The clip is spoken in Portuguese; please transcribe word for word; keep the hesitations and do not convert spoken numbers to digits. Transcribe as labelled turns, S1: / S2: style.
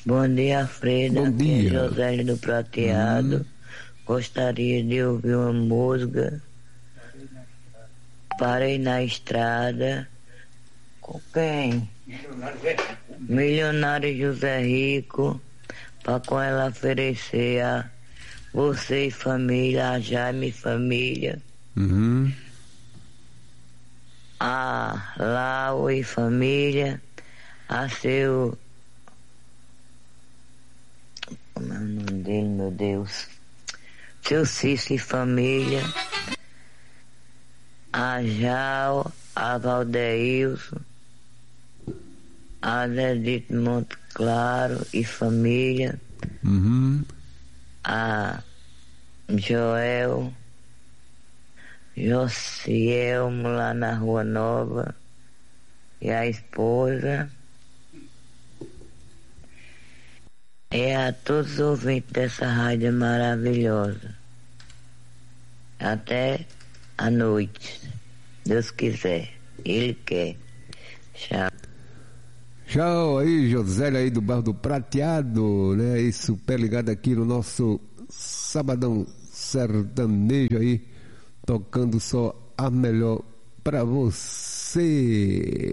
S1: Bom dia, Freda.
S2: Bom
S1: Aqui
S2: dia.
S1: é José do Prateado. Hum. Gostaria de ouvir uma música. Parei na estrada. Com quem? Milionário José Rico. Para com ela oferecer a você e família, a Jaime família.
S2: Uhum.
S1: A Lau e família. A seu... Como é o nome dele, meu Deus? Seu Cício e família. A Jal, a Valdeilson, a Dedito Monte Claro e família.
S2: Uhum.
S1: A Joel, Josielmo lá na Rua Nova. E a esposa. E a todos os ouvintes dessa rádio maravilhosa. Até a noite. Deus quiser. Ele quer. Tchau.
S2: Tchau aí, José aí do Bairro do Prateado, né? E super ligado aqui no nosso Sabadão Sertanejo aí, tocando só a melhor pra você.